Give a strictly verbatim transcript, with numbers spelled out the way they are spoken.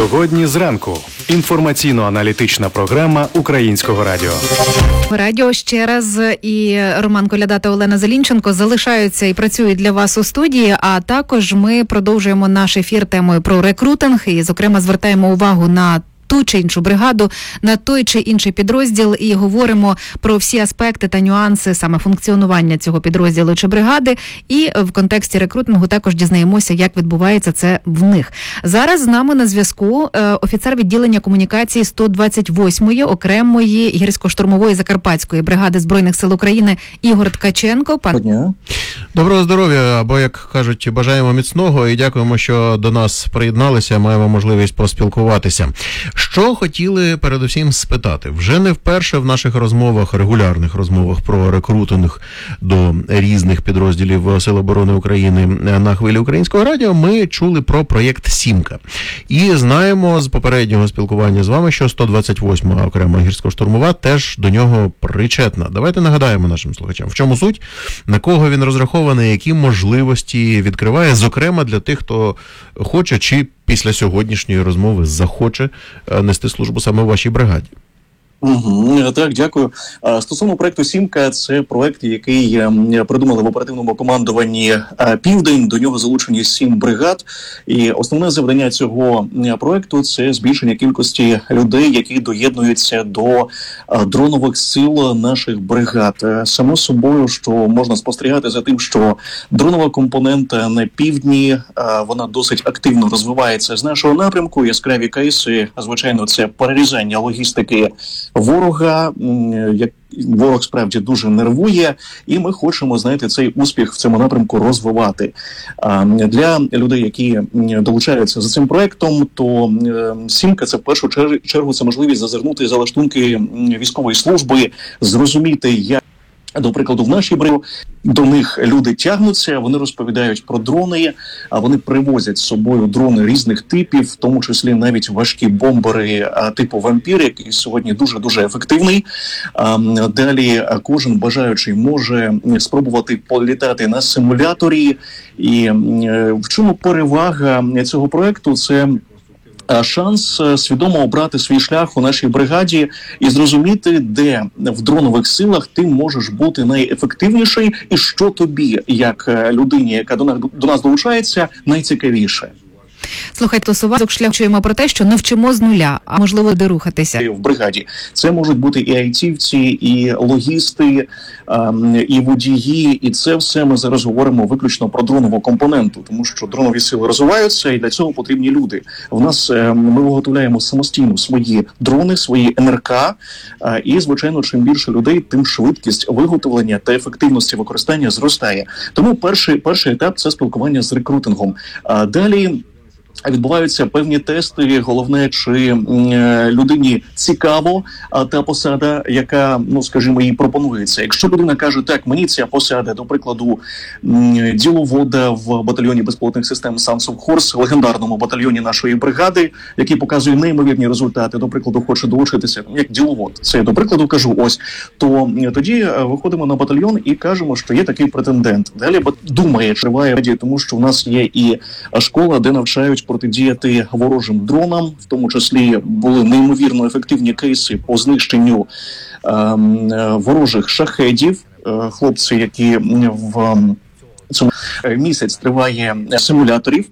Сьогодні зранку. Інформаційно-аналітична програма Українського радіо. Радіо ще раз і Роман Коляда та Олена Зелінченко залишаються і працюють для вас у студії, а також ми продовжуємо наш ефір темою про рекрутинг і, зокрема, звертаємо увагу на ту чи іншу бригаду, на той чи інший підрозділ і говоримо про всі аспекти та нюанси саме функціонування цього підрозділу чи бригади. І в контексті рекрутингу також дізнаємося, як відбувається це в них. Зараз з нами на зв'язку офіцер відділення комунікації сто двадцять восьмої окремої гірсько-штурмової Закарпатської бригади Збройних сил України Ігор Ткаченко. Пан... Дня. Доброго здоров'я, або, як кажуть, бажаємо міцного і дякуємо, що до нас приєдналися, маємо можливість поспілкуватися. Що хотіли передусім спитати? Вже не вперше в наших розмовах, регулярних розмовах про рекрутинг до різних підрозділів Сил оборони України на хвилі Українського радіо ми чули про проєкт «Сімка». І знаємо з попереднього спілкування з вами, що сто двадцять восьма окрема гірсько-штурмова теж до нього причетна. Давайте нагадаємо нашим слухачам, в чому суть, на кого він розрахований, які можливості відкриває, зокрема для тих, хто хоче чи після сьогоднішньої розмови захоче нести службу саме в вашій бригаді. Угу. Так, дякую. Стосовно проекту «Сімка», це проект, який придумали в оперативному командуванні «Південь». До нього залучені сім бригад. І основне завдання цього проекту – це збільшення кількості людей, які доєднуються до дронових сил наших бригад. Само собою, що можна спостерігати за тим, що дронова компонента на півдні, вона досить активно розвивається з нашого напрямку. Яскраві кейси, звичайно, це перерізання логістики ворога, як ворог справді дуже нервує, і ми хочемо, знаєте, цей успіх в цьому напрямку розвивати. Для людей, які долучаються за цим проектом, то «Сімка» – це в першу чергу це можливість зазирнути за лаштунки військової служби, зрозуміти, як, до прикладу, в нашій бригаді до них люди тягнуться, вони розповідають про дрони, а вони привозять з собою дрони різних типів, в тому числі навіть важкі бомбери типу «Вампір», який сьогодні дуже-дуже ефективний. Далі кожен бажаючий може спробувати політати на симуляторі. І в чому перевага цього проекту? Це шанс свідомо обрати свій шлях у нашій бригаді і зрозуміти, де в дронових силах ти можеш бути найефективніший і що тобі, як людині, яка до нас, до нас долучається, найцікавіше. Слухайте, сувазок шлях чуємо про те, що не вчимо з нуля, а можливо де рухатися. В бригаді це можуть бути і айтівці, і логісти, і водії, і це все ми зараз говоримо виключно про дронову компоненту, тому що дронові сили розвиваються, і для цього потрібні люди. В нас ми виготовляємо самостійно свої дрони, свої ен ер ка, і, звичайно, чим більше людей, тим швидкість виготовлення та ефективності використання зростає. Тому перший, перший етап – це спілкування з рекрутингом. Далі відбуваються певні тести, головне, чи людині цікаво та посада, яка, ну, скажімо, їй пропонується. Якщо людина каже, так, мені ця посада, до прикладу, діловода в батальйоні безпілотних систем Sons of Horse, легендарному батальйоні нашої бригади, який показує неймовірні результати, до прикладу, хоче долучитися, як діловод, це, до прикладу, кажу, ось, то тоді виходимо на батальйон і кажемо, що є такий претендент. Далі думає, чи триває, тому що в нас є і школа, де навчають протидіяти ворожим дронам, в тому числі були неймовірно ефективні кейси по знищенню е, ворожих шахедів. Е, хлопці, які в цьому місяць триває симуляторів,